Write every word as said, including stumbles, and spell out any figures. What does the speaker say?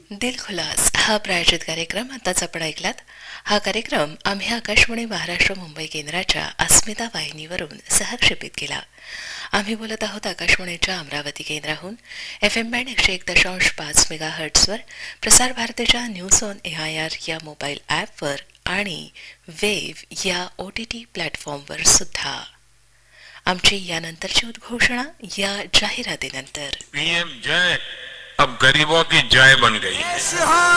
दिल खुलास हा प्रायोजित कार्यक्रम आताच आपण ऐकलात. हा कार्यक्रम आम्ही आकाशवाणी महाराष्ट्र मुंबई केंद्राच्या अस्मिता वाहिनीवरून सहक्षेपित केला. आम्ही बोलत आहोत आकाशवाणीच्या अमरावती केंद्राहून एफ एम बँड एकशे एक दशांश पाच मेगा हर्ट्सवर, प्रसार भारतीच्या news on A I R या मोबाईल ॲपवर आणि वेव्ह या ओ टी टी प्लॅटफॉर्मवर सुद्धा. आमची यानंतरची उद्घोषणा या जाहिरातीनंतर. पीएम जय अब गरीबों की जय बन गई है.